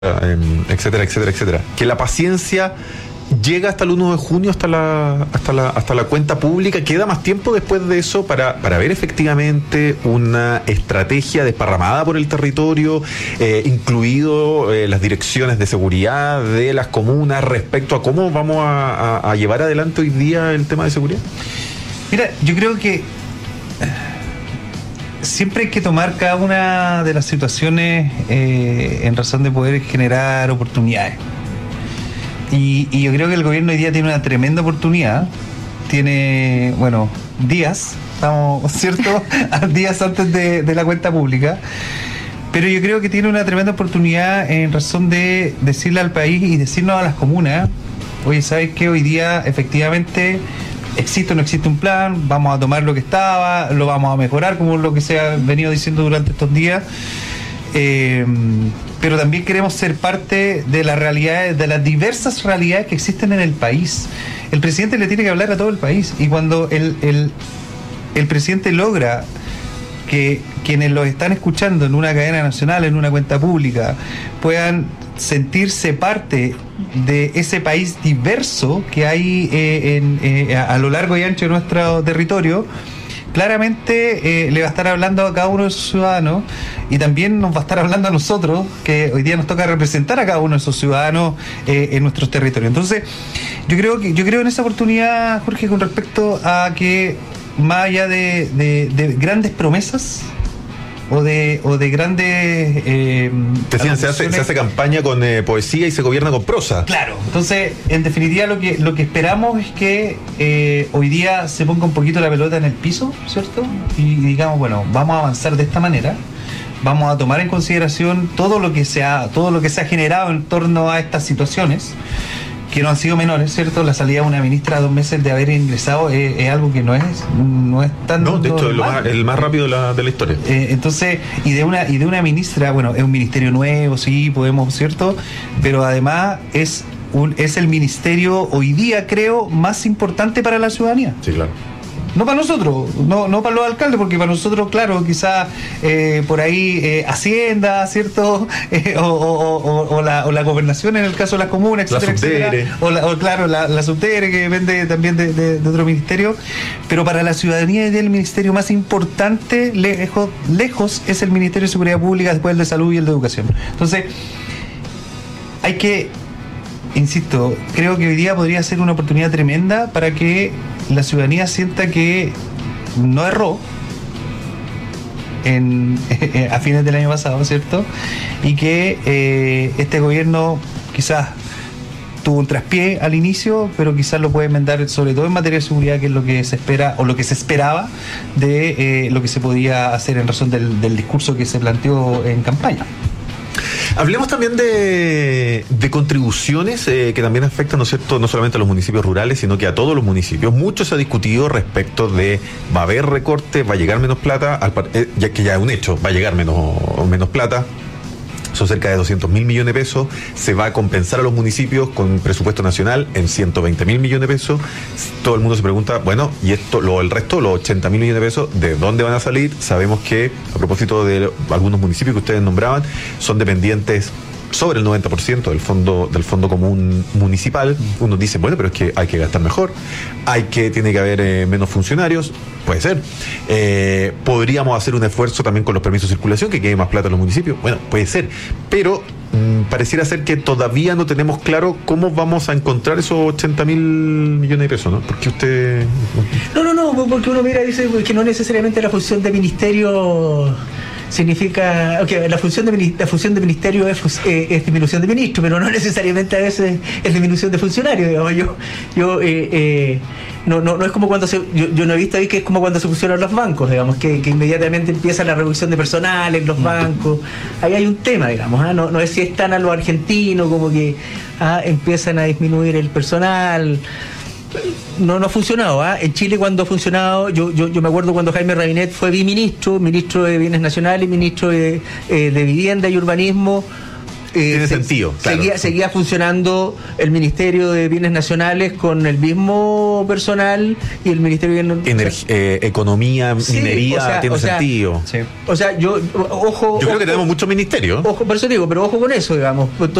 etcétera, etcétera, etcétera. Que la paciencia llega hasta el 1 de junio, hasta la cuenta pública. ¿Queda más tiempo después de eso para ver efectivamente una estrategia desparramada por el territorio, incluido las direcciones de seguridad de las comunas respecto a cómo vamos a llevar adelante hoy día el tema de seguridad? Mira, yo creo que siempre hay que tomar cada una de las situaciones en razón de poder generar oportunidades. Y yo creo que el gobierno hoy día tiene una tremenda oportunidad. Tiene, días, estamos, ¿cierto? Días antes de la cuenta pública. Pero yo creo que tiene una tremenda oportunidad en razón de decirle al país y decirnos a las comunas: oye, ¿sabes qué? Hoy día efectivamente existe o no existe un plan, vamos a tomar lo que estaba, lo vamos a mejorar, como lo que se ha venido diciendo durante estos días. Pero también queremos ser parte de las realidades, de las diversas realidades que existen en el país. El presidente le tiene que hablar a todo el país, y cuando el presidente logra que quienes los están escuchando en una cadena nacional, en una cuenta pública, puedan sentirse parte de ese país diverso que hay a lo largo y ancho de nuestro territorio, claramente le va a estar hablando a cada uno de sus ciudadanos, y también nos va a estar hablando a nosotros, que hoy día nos toca representar a cada uno de esos ciudadanos en nuestros territorios. Entonces, yo creo en esa oportunidad, Jorge, con respecto a que más allá de grandes promesas o de grandes decían, se hace campaña con poesía y se gobierna con prosa. Claro. Entonces, en definitiva, lo que esperamos es que hoy día se ponga un poquito la pelota en el piso, ¿cierto? Y digamos, bueno, vamos a avanzar de esta manera. Vamos a tomar en consideración todo lo que se ha generado en torno a estas situaciones, que no han sido menores, ¿cierto? La salida de una ministra a 2 meses de haber ingresado es algo que no es tan... No, de hecho, es el más rápido de la historia. Entonces, y de una ministra, bueno, es un ministerio nuevo, sí, podemos, ¿cierto? Pero además es el ministerio hoy día, creo, más importante para la ciudadanía. Sí, claro. No para nosotros, no para los alcaldes, porque para nosotros, claro, quizás por ahí Hacienda, ¿cierto? O la gobernación en el caso de las comunas, etcétera, etcétera. O la subdere, que depende también de otro ministerio. Pero para la ciudadanía, el ministerio más importante, lejos, es el Ministerio de Seguridad Pública, después el de Salud y el de Educación. Entonces, hay que... Insisto, creo que hoy día podría ser una oportunidad tremenda para que la ciudadanía sienta que no erró a fines del año pasado, ¿cierto? Y que este gobierno quizás tuvo un traspié al inicio, pero quizás lo puede enmendar, sobre todo en materia de seguridad, que es lo que se espera o lo que se esperaba de lo que se podía hacer en razón del discurso que se planteó en campaña. Hablemos también de contribuciones que también afectan, ¿no es cierto?, no solamente a los municipios rurales, sino que a todos los municipios. Mucho se ha discutido respecto de va a haber recortes, va a llegar menos plata, ya que ya es un hecho, va a llegar menos plata. Son cerca de 200.000 millones de pesos. Se va a compensar a los municipios con presupuesto nacional en 120.000 millones de pesos. Todo el mundo se pregunta, bueno, ¿y el resto, los 80.000 millones de pesos, de dónde van a salir? Sabemos que, a propósito de algunos municipios que ustedes nombraban, son dependientes sobre el 90% del fondo común municipal. Uno dice, bueno, pero es que hay que gastar mejor, tiene que haber menos funcionarios. Puede ser. Podríamos hacer un esfuerzo también con los permisos de circulación, que quede más plata en los municipios. Bueno, puede ser. Pero pareciera ser que todavía no tenemos claro cómo vamos a encontrar esos 80.000 millones de pesos, ¿no? Porque usted... No, porque uno mira y dice que no necesariamente la función de ministerio significa, la función de ministerio es disminución de ministros, pero no necesariamente a veces es disminución de funcionarios, digamos. No es como cuando yo no he visto ahí que es como cuando se pusieron los bancos, digamos, que inmediatamente empieza la reducción de personal en los bancos. Ahí hay un tema, digamos, no es si están a los argentinos, como que empiezan a disminuir el personal. No ha funcionado. En Chile, cuando ha funcionado, yo me acuerdo cuando Jaime Rabinet fue ministro de Bienes Nacionales, ministro de Vivienda y Urbanismo, Tiene sentido, claro. Seguía funcionando el Ministerio de Bienes Nacionales con el mismo personal y el Ministerio de Bienes Economía, Sí, minería, tiene sentido. Sí. O sea, ojo. Yo creo que tenemos muchos ministerios. Ojo, por eso digo, pero ojo con eso, digamos.